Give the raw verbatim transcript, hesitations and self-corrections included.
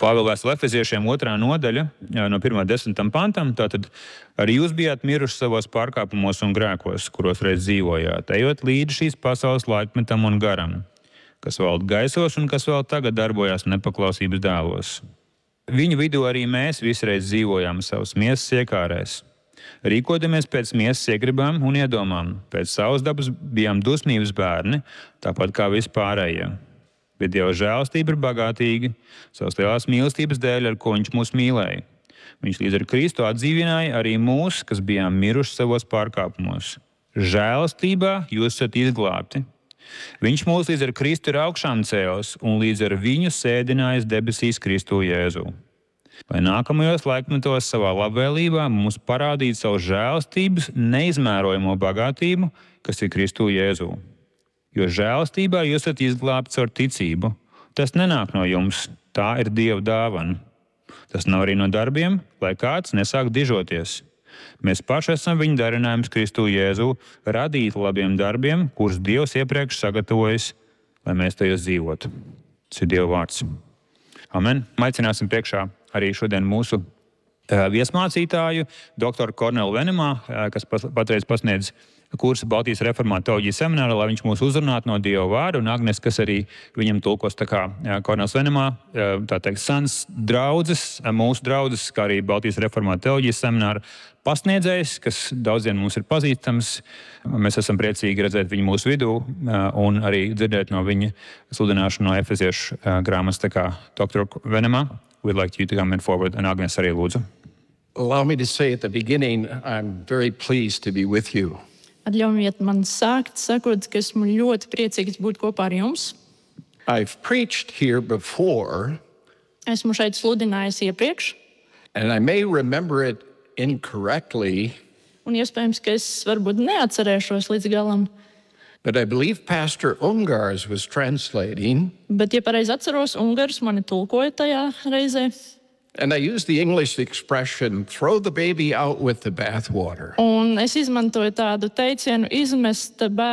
Pāvila vēstule Efeziešiem otrā nodaļa no pirmā desmitam pantam, tātad arī jūs bijāt miruši savos pārkāpumos un grēkos, kuros reiz dzīvojāt, ejot līdzi šīs pasaules laikmetam un garam, kas valda gaisos un kas vēl tagad darbojās nepaklausības dēlos. Viņu vidū arī mēs visreiz dzīvojām savas miesas iekārēs. Rīkodamies pēc miesas iegribām un iedomām, pēc savas dabas bijām dusmības bērni, tāpat kā vispārējie. Bet Dieva žēlastība ir bagātīga, savas lielās mīlestības dēļ, ar ko viņš mūs mīlēja. Viņš līdz ar Kristu atdzīvināja arī mūs, kas bijām miruši savos pārkāpumos. Žēlastībā jūs esat izglābti. Viņš mūs līdz ar Kristu ir augšām cēlis un līdz ar viņu sēdinājis debesīs Kristu Jēzu. Lai nākamajos laikmetos savā labvēlībā mums parādītu savu žēlastības neizmērojamo bagātību, kas ir Kristu Jēzu. Jo žēlastībā jūs esat izglābti caur ticību. Tas nenāk no jums, tā ir Dieva dāvana. Tas nav arī no darbiem, lai kāds nesāk dižoties. Mēs paši esam viņa darinājums Kristu Jēzu, radīti labiem darbiem, kurus Dievs iepriekš sagatavojis, lai mēs tajos dzīvotu. Tas ir Dieva vārds. Amen. Aicināsim priekšā arī šodien mūsu uh, viesmācītāju, doktoru Kornelu Venemā, uh, kas pas, patreiz pasniedz kursu Baltijas reformātu teoloģijas seminārā, lai viņš mūs uzrunātu no Dieva vārda, un Agnes, kas arī viņam tulkos tā kā Kornels Venemā, tā teikt, sans draudzes, mūsu draudzes, kā arī Baltijas reformātu teoloģijas seminārā pasniedzējs, kas daudziem mums ir pazīstams. Mēs esam priecīgi redzēt viņu mūsu vidū un arī dzirdēt no viņa sludināšanu no Efeziešu grāmatas. Tā kā doktor Venemā, we'd like you to come in forward, un Agnes arī lūdzu. Allow me to say at the beginning, I'm very pleased to be with you. Atļaujiet man sākt, sakot, ka esmu ļoti priecīgs būt kopā ar jums. I've preached here before, Esmu šeit sludinājis iepriekš, and I may remember it incorrectly, un iespējams, ka es varbūt neatcerēšos līdz galam, but I believe Pastor Ungars was translating, bet, ja pareizi atceros, Ungars mani tulkoja tajā reizē, and I used the English expression, throw the baby out with the bathwater. un es izmantoju tādu teicienu izmest bērnu